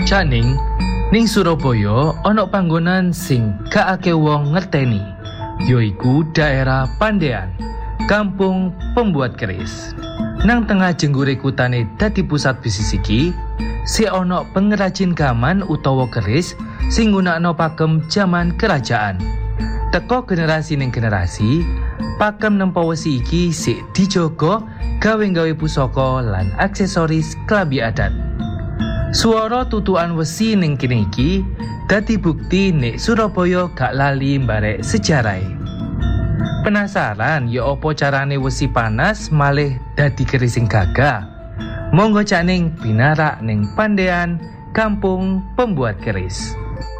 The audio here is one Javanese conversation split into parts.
Caning, ning Surabaya ana panggonan sing gak akeh wong ngerteni, yaiku daerah Pandean, kampung pembuat keris. Nang tengah jenggure kutane dadi pusat bisnis iki, si ana pengrajin gaman utawa keris sing nggunakno pakem jaman kerajaan. Teko generasi ning generasi, pakem nempo wesi iki sik dijogo gawe-gawe pusaka lan aksesoris klambi adat. Suara tutukan wesi ning kene iki dadi bukti nek Surabaya gak lali mbarek sejarah. Penasaran ya apa carane wesi panas malih dadi keris sing gagah? Monggo Caning binarak ning Pandean, kampung pembuat keris.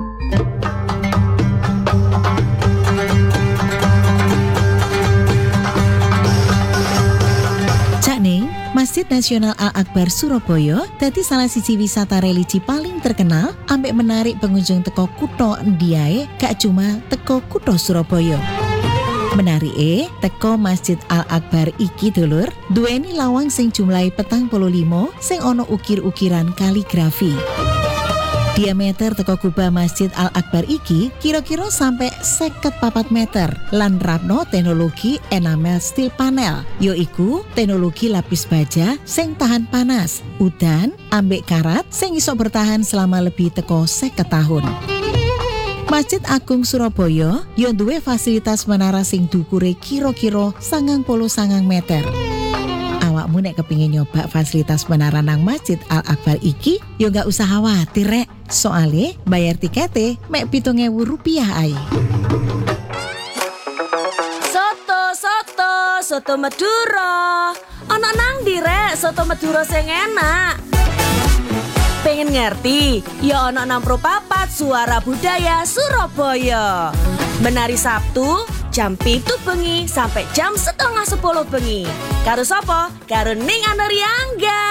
Masjid Nasional Al-Akbar Surabaya dadi salah siji wisata religi paling terkenal ambek menarik pengunjung teko kutha Ndiae gak cuma teko kutha Surabaya. Menarike teko Masjid Al-Akbar iki dulur duweni lawang sing jumlahe 45 sing ana ukir-ukiran kaligrafi. Diameter teko kubah Masjid Al-Akbar iki kira-kira sampai 54 meter lan rapno teknologi enamel steel panel, yaiku teknologi lapis baja sing tahan panas, udan, ambek karat sing iso bertahan selama lebih teko 50 tahun. Masjid Agung Surabaya yo duwe fasilitas menara sing dukure kira-kira 99 meter. Awakmu nek kepingin nyoba fasilitas menara nang Masjid Al-Akbar iki, yo gak usah khawatir rek. Soale bayar tikete mek Rp7.000 ae. Soto Madura. Ana nang ndi rek soto Madura sing enak? Pengen ngerti? Ya ana 64 Suara Budaya Surabaya. Menari Sabtu jam 7 bengi sampai jam 9:30 bengi. Karo sapa? Karo Ning Anariangga.